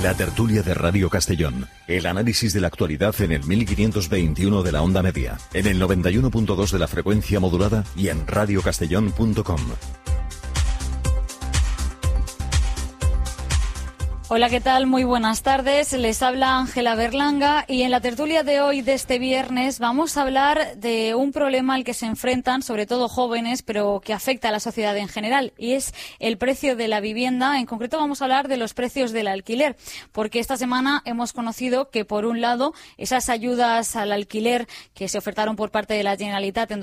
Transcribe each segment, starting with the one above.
La tertulia de Radio Castellón. El análisis de la actualidad en el 1521 de la onda media, en el 91.2 de la frecuencia modulada y en radiocastellón.com. Hola, ¿qué tal? Muy buenas tardes. Les habla Ángela Berlanga y en la tertulia de hoy, de este viernes, vamos a hablar de un problema al que se enfrentan, sobre todo jóvenes, pero que afecta a la sociedad en general, y es el precio de la vivienda. En concreto vamos a hablar de los precios del alquiler, porque esta semana hemos conocido que, por un lado, esas ayudas al alquiler que se ofertaron por parte de la Generalitat en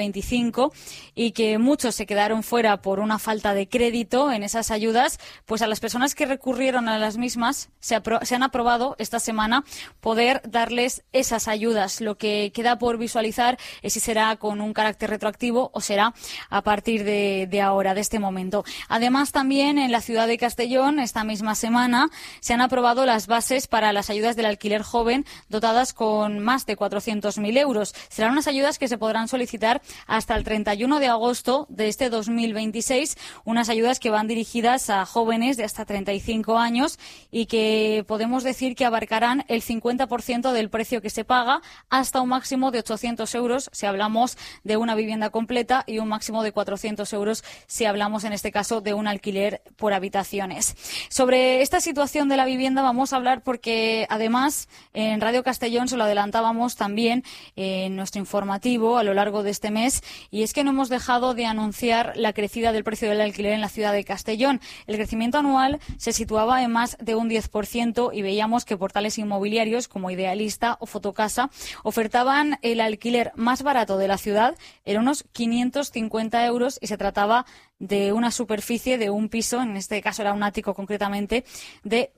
2025 y que muchos se quedaron fuera por una falta de crédito en esas ayudas, pues a las personas que recurrieron a las mismas se han aprobado esta semana poder darles esas ayudas. Lo que queda por visualizar es si será con un carácter retroactivo o será a partir de ahora, de este momento. Además, también en la ciudad de Castellón, esta misma semana, se han aprobado las bases para las ayudas del alquiler joven dotadas con más de 400.000 euros. Serán unas ayudas que se podrán solicitar hasta el 31 de agosto de este 2026, unas ayudas que van dirigidas a jóvenes de hasta 35 años y que podemos decir que abarcarán el 50% del precio que se paga, hasta un máximo de 800 euros si hablamos de una vivienda completa y un máximo de 400 euros si hablamos en este caso de un alquiler por habitaciones. Sobre esta situación de la vivienda vamos a hablar porque además en Radio Castellón se lo adelantábamos también en nuestro informativo a lo largo de este mes, y es que no hemos dejado de anunciar la crecida del precio del alquiler en la ciudad de Castellón. El crecimiento anual se situaba en más de un 10% y veíamos que portales inmobiliarios como Idealista o Fotocasa ofertaban el alquiler más barato de la ciudad en unos 550 euros y se trataba de una superficie de un piso, en este caso era un ático concretamente, de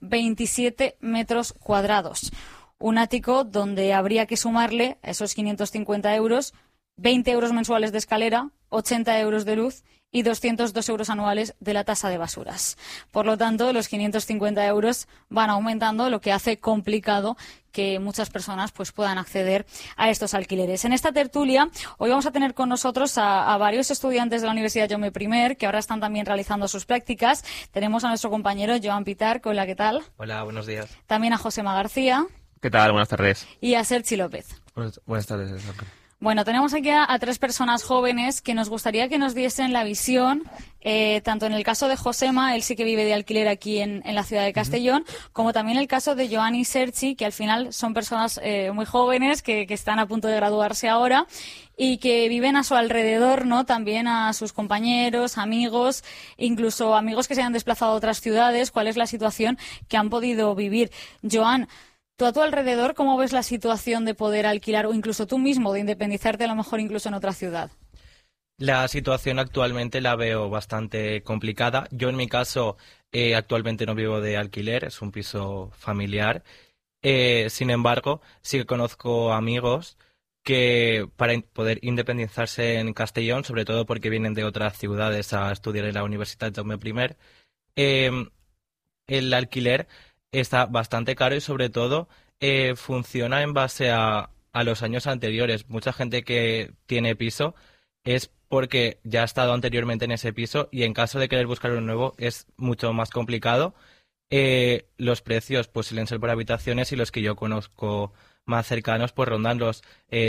27 metros cuadrados. Un ático donde habría que sumarle a esos 550 euros 20 euros mensuales de escalera, 80 euros de luz y 202 euros anuales de la tasa de basuras. Por lo tanto, los 550 euros van aumentando, lo que hace complicado que muchas personas pues puedan acceder a estos alquileres. En esta tertulia, hoy vamos a tener con nosotros a varios estudiantes de la Universidad Jaume I, que ahora están también realizando sus prácticas. Tenemos a nuestro compañero Joan Pitar. Hola, ¿qué tal? Hola, buenos días. También a Josema García. ¿Qué tal? Buenas tardes. Y a Sergi López. Buenas tardes. Bueno, tenemos aquí a tres personas jóvenes que nos gustaría que nos diesen la visión, tanto en el caso de Josema, él sí que vive de alquiler aquí en la ciudad de Castellón, como también el caso de Joan y Sergi, que al final son personas muy jóvenes que están a punto de graduarse ahora y que viven a su alrededor, ¿no? También a sus compañeros, amigos, incluso amigos que se han desplazado a otras ciudades. ¿Cuál es la situación que han podido vivir? Joan, tú a tu alrededor, ¿cómo ves la situación de poder alquilar o incluso tú mismo de independizarte a lo mejor incluso en otra ciudad? La situación actualmente la veo bastante complicada. Yo en mi caso actualmente no vivo de alquiler, es un piso familiar. Sin embargo, sí que conozco amigos que para poder independizarse en Castellón, sobre todo porque vienen de otras ciudades a estudiar en la Universitat Jaume I, el alquiler está bastante caro y sobre todo funciona en base a los años anteriores. Mucha gente que tiene piso es porque ya ha estado anteriormente en ese piso y en caso de querer buscar uno nuevo es mucho más complicado. Los precios pues suelen ser por habitaciones y los que yo conozco más cercanos pues rondan los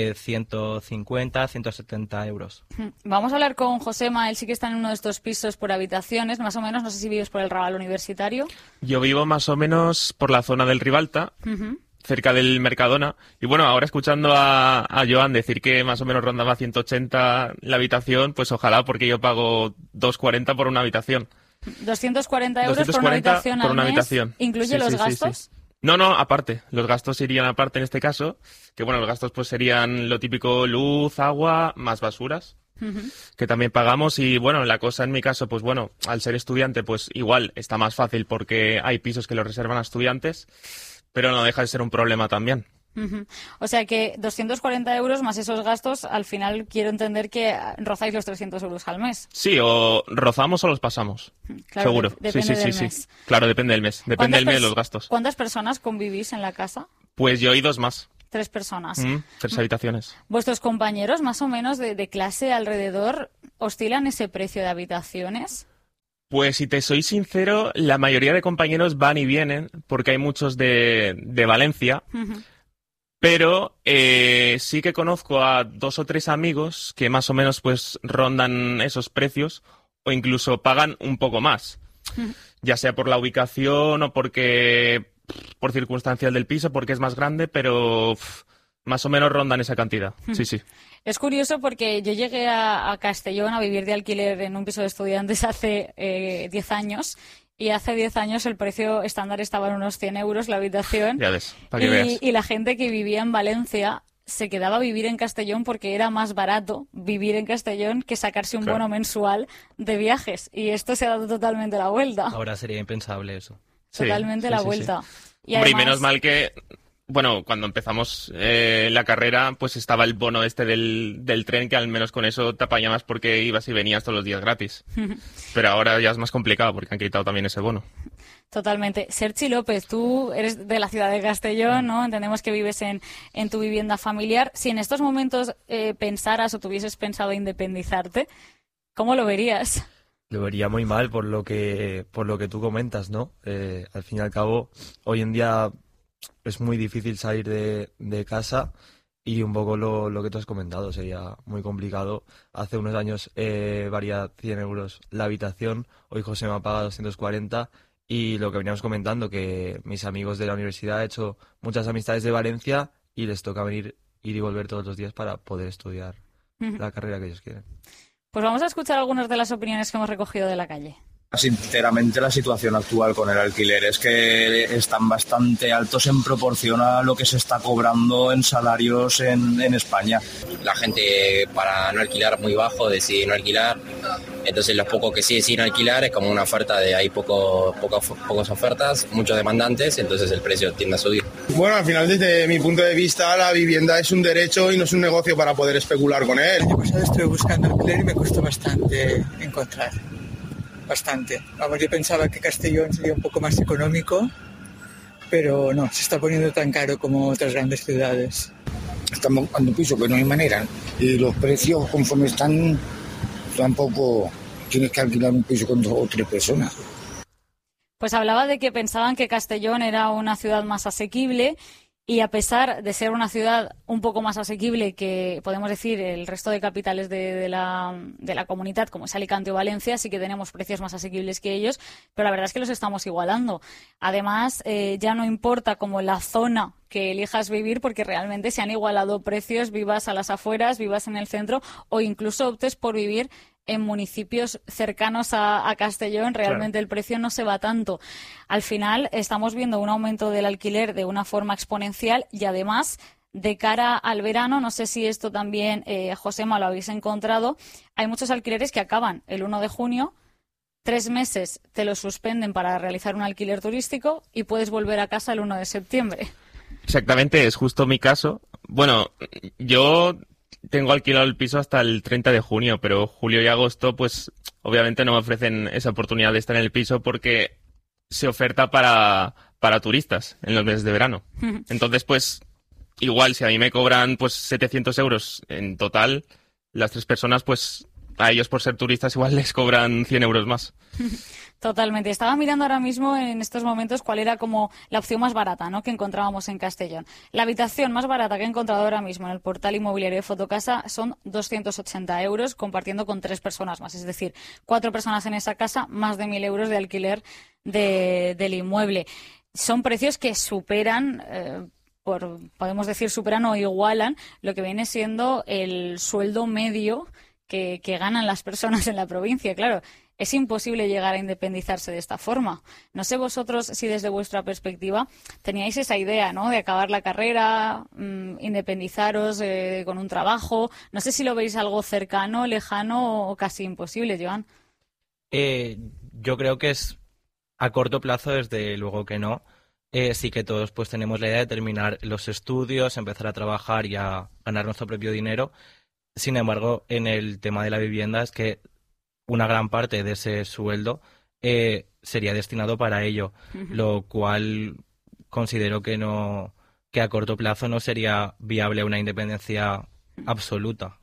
150, 170 euros. Vamos a hablar con Josema, él sí que está en uno de estos pisos por habitaciones, más o menos, no sé si vives por el Raval Universitario. Yo vivo más o menos por la zona del Ribalta, cerca del Mercadona, y bueno, ahora escuchando a Joan decir que más o menos rondaba 180 la habitación, pues ojalá, porque yo pago 240 por una habitación. 240 euros 240 por una habitación por al una mes. habitación. ¿Incluye Sí, los sí, gastos? Sí. No, aparte. Los gastos irían aparte en este caso. Que bueno, los gastos pues serían lo típico: luz, agua, más basuras, que también pagamos. Y bueno, la cosa en mi caso, pues bueno, al ser estudiante, pues igual está más fácil porque hay pisos que los reservan a estudiantes, pero no deja de ser un problema también. O sea que 240 euros más esos gastos, al final quiero entender que rozáis los 300 euros al mes. Sí, o rozamos o los pasamos. Claro, seguro. Depende Sí. del mes. Claro, depende del mes. Depende del mes de los gastos. ¿Cuántas personas convivís en la casa? Pues yo y dos más. 3 personas. 3 habitaciones. ¿Vuestros compañeros más o menos de clase alrededor oscilan ese precio de habitaciones? Pues si te soy sincero, la mayoría de compañeros van y vienen, porque hay muchos de Valencia, pero sí que conozco a 2 o 3 amigos que más o menos pues rondan esos precios o incluso pagan un poco más, ya sea por la ubicación o porque por circunstancias del piso, porque es más grande, pero más o menos rondan esa cantidad. Sí, sí. Es curioso porque yo llegué a Castellón a vivir de alquiler en un piso de estudiantes hace 10 años y hace 10 años el precio estándar estaba en unos 100 euros la habitación. Ya ves, para que veas. Y la gente que vivía en Valencia se quedaba a vivir en Castellón porque era más barato vivir en Castellón que sacarse un bono mensual de viajes. Y esto se ha dado totalmente la vuelta. Ahora sería impensable eso. Totalmente la vuelta. Sí. Y hombre, además, y menos mal que... Bueno, cuando empezamos la carrera, pues estaba el bono este del tren, que al menos con eso te apañabas porque ibas y venías todos los días gratis. Pero ahora ya es más complicado porque han quitado también ese bono. Totalmente. Serchi López, tú eres de la ciudad de Castellón, ¿no? Entendemos que vives en tu vivienda familiar. Si en estos momentos pensaras o tuvieses pensado independizarte, ¿cómo lo verías? Lo vería muy mal por lo que tú comentas, ¿no? Al fin y al cabo, hoy en día es muy difícil salir de casa y un poco lo que tú has comentado, sería muy complicado. Hace unos años valía 100 euros la habitación, hoy José me paga 240 y lo que veníamos comentando, que mis amigos de la universidad he hecho muchas amistades de Valencia y les toca ir y volver todos los días para poder estudiar la carrera que ellos quieren. Pues vamos a escuchar algunas de las opiniones que hemos recogido de la calle. Sinceramente, la situación actual con el alquiler es que están bastante altos en proporción a lo que se está cobrando en salarios en España. La gente, para no alquilar muy bajo, decide no alquilar. Entonces los pocos que sí deciden alquilar es como una oferta de hay pocas ofertas, muchos demandantes, entonces el precio tiende a subir. Bueno, al final, desde mi punto de vista, la vivienda es un derecho y no es un negocio para poder especular con él. El año pasado estuve buscando alquiler y me costó bastante encontrar. Bastante. Vamos, yo pensaba que Castellón sería un poco más económico, pero no, se está poniendo tan caro como otras grandes ciudades. Estamos buscando piso, pero no hay manera. Y los precios, conforme están, tampoco tienes que alquilar un piso con 2 o 3 personas. Pues hablaba de que pensaban que Castellón era una ciudad más asequible y a pesar de ser una ciudad un poco más asequible que, podemos decir, el resto de capitales de la comunidad, como es Alicante o Valencia, sí que tenemos precios más asequibles que ellos, pero la verdad es que los estamos igualando. Además, ya no importa como la zona que elijas vivir, porque realmente se han igualado precios, vivas a las afueras, vivas en el centro o incluso optes por vivir en municipios cercanos a Castellón, realmente el precio no se va tanto. Al final estamos viendo un aumento del alquiler de una forma exponencial y además de cara al verano, no sé si esto también, Josema, lo habéis encontrado, hay muchos alquileres que acaban el 1 de junio, 3 meses te lo suspenden para realizar un alquiler turístico y puedes volver a casa el 1 de septiembre. Exactamente, es justo mi caso. Bueno, yo tengo alquilado el piso hasta el 30 de junio, pero julio y agosto, pues obviamente no me ofrecen esa oportunidad de estar en el piso porque se oferta para turistas en los meses de verano. Entonces, pues igual si a mí me cobran pues 700 euros en total, las 3 personas, pues a ellos por ser turistas igual les cobran 100 euros más. Totalmente. Estaba mirando ahora mismo en estos momentos cuál era como la opción más barata, ¿no?, que encontrábamos en Castellón. La habitación más barata que he encontrado ahora mismo en el portal inmobiliario de Fotocasa son 280 euros compartiendo con 3 personas más. Es decir, 4 personas en esa casa, más de 1.000 euros de alquiler del inmueble. Son precios que superan... podemos decir superan o igualan lo que viene siendo el sueldo medio que ganan las personas en la provincia. Claro, es imposible llegar a independizarse de esta forma. No sé vosotros si desde vuestra perspectiva teníais esa idea, ¿no?, de acabar la carrera, independizaros con un trabajo. No sé si lo veis algo cercano, lejano o casi imposible, Joan. Yo creo que es a corto plazo, desde luego que no. Sí que todos pues tenemos la idea de terminar los estudios, empezar a trabajar y a ganar nuestro propio dinero. Sin embargo, en el tema de la vivienda es que una gran parte de ese sueldo sería destinado para ello, lo cual considero que a corto plazo no sería viable una independencia absoluta.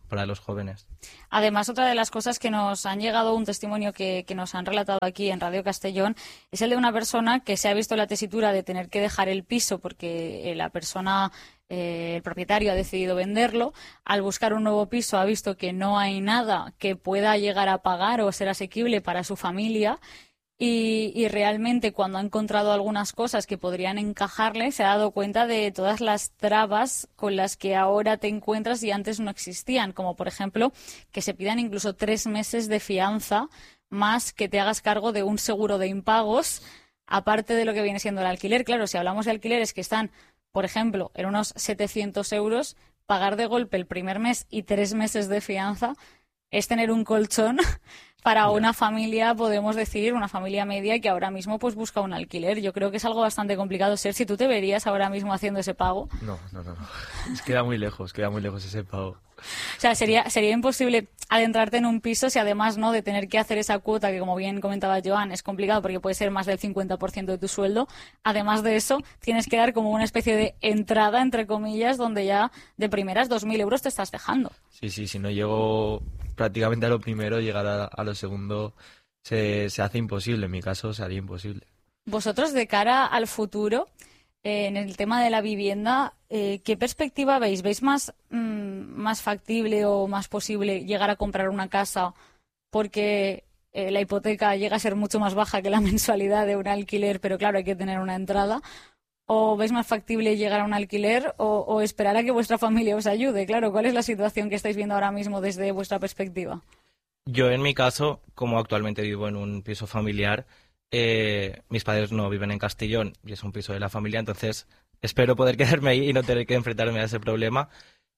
para los jóvenes. Además, otra de las cosas que nos han llegado, un testimonio que nos han relatado aquí en Radio Castellón, es el de una persona que se ha visto en la tesitura de tener que dejar el piso porque la persona, el propietario, ha decidido venderlo. Al buscar un nuevo piso ha visto que no hay nada que pueda llegar a pagar o ser asequible para su familia. Y realmente cuando ha encontrado algunas cosas que podrían encajarle, se ha dado cuenta de todas las trabas con las que ahora te encuentras y antes no existían, como por ejemplo que se pidan incluso 3 meses de fianza más que te hagas cargo de un seguro de impagos, aparte de lo que viene siendo el alquiler. Claro, si hablamos de alquileres que están, por ejemplo, en unos 700 euros, pagar de golpe el primer mes y 3 meses de fianza es tener un colchón para una familia, podemos decir, una familia media que ahora mismo pues busca un alquiler. Yo creo que es algo bastante complicado. Sergi, ¿tú te verías ahora mismo haciendo ese pago? No. Queda muy lejos ese pago. O sea, sería imposible adentrarte en un piso si además no de tener que hacer esa cuota que, como bien comentaba Joan, es complicado porque puede ser más del 50% de tu sueldo. Además de eso, tienes que dar como una especie de entrada, entre comillas, donde ya de primeras 2.000 euros te estás dejando. Sí, si no llego prácticamente a lo primero, llegar a lo segundo se hace imposible. En mi caso, se haría imposible. Vosotros, de cara al futuro, en el tema de la vivienda, ¿qué perspectiva veis? ¿Veis más factible o más posible llegar a comprar una casa porque la hipoteca llega a ser mucho más baja que la mensualidad de un alquiler, pero claro, hay que tener una entrada? ¿O veis más factible llegar a un alquiler o esperar a que vuestra familia os ayude? Claro, ¿cuál es la situación que estáis viendo ahora mismo desde vuestra perspectiva? Yo, en mi caso, como actualmente vivo en un piso familiar, mis padres no viven en Castellón y es un piso de la familia, entonces espero poder quedarme ahí y no tener que enfrentarme a ese problema.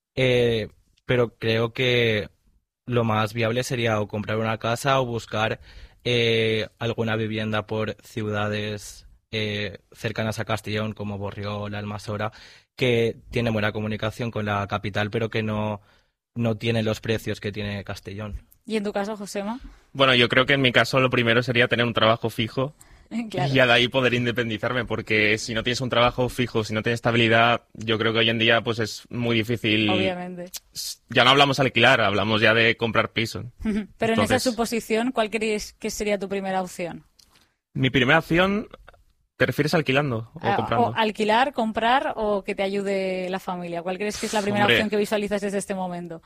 Pero creo que lo más viable sería o comprar una casa o buscar alguna vivienda por ciudades cercanas a Castellón, como Borriol, Almasora, que tiene buena comunicación con la capital, pero que no tiene los precios que tiene Castellón. ¿Y en tu caso, Josema? Bueno, yo creo que en mi caso lo primero sería tener un trabajo fijo. Claro. Y ya de ahí poder independizarme, porque si no tienes un trabajo fijo, si no tienes estabilidad, yo creo que hoy en día pues es muy difícil. Obviamente. Ya no hablamos alquilar, hablamos ya de comprar piso. Pero entonces, en esa suposición, ¿cuál crees que sería tu primera opción? Mi primera opción, ¿te refieres a alquilando o comprando? O alquilar, comprar o que te ayude la familia. ¿Cuál crees que es la primera opción que visualizas desde este momento?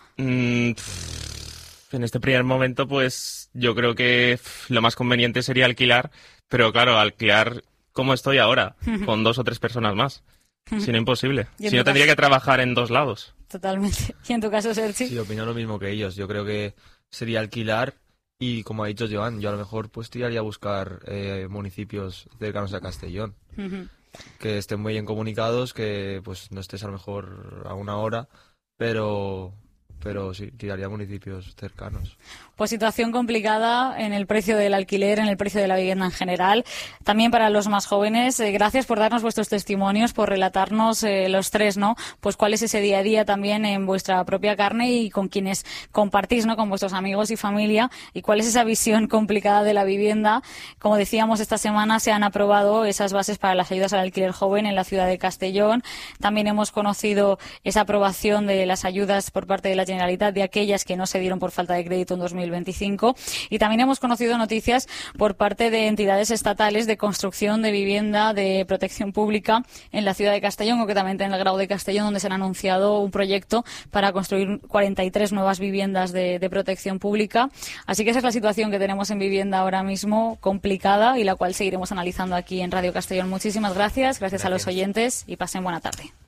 En este primer momento, pues yo creo que lo más conveniente sería alquilar, pero claro, alquilar como estoy ahora, con 2 o 3 personas más. Si no, imposible. Si no, tendría que trabajar en 2 lados. Totalmente. ¿Y en tu caso, Sergi? Sí, opino lo mismo que ellos. Yo creo que sería alquilar y, como ha dicho Joan, yo a lo mejor pues tiraría a buscar municipios cercanos a Castellón, que estén muy bien comunicados, que pues no estés a lo mejor a 1 hora, pero sí, tiraría a municipios cercanos. Pues situación complicada en el precio del alquiler, en el precio de la vivienda en general. También para los más jóvenes, gracias por darnos vuestros testimonios, por relatarnos los tres, ¿no? Pues cuál es ese día a día también en vuestra propia carne y con quienes compartís, ¿no? Con vuestros amigos y familia, y cuál es esa visión complicada de la vivienda. Como decíamos, esta semana se han aprobado esas bases para las ayudas al alquiler joven en la ciudad de Castellón. También hemos conocido esa aprobación de las ayudas por parte de la Generalitat de aquellas que no se dieron por falta de crédito en 2025. Y también hemos conocido noticias por parte de entidades estatales de construcción de vivienda de protección pública en la ciudad de Castellón, concretamente en el Grau de Castellón, donde se han anunciado un proyecto para construir 43 nuevas viviendas de protección pública. Así que esa es la situación que tenemos en vivienda ahora mismo, complicada, y la cual seguiremos analizando aquí en Radio Castellón. Muchísimas gracias a los oyentes y pasen buena tarde.